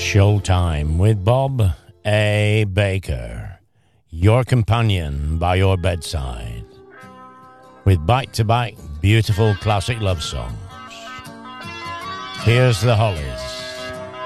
Showtime with Bob A. Baker, your companion by your bedside, with bite-to-bite beautiful classic love songs. Here's the Hollies.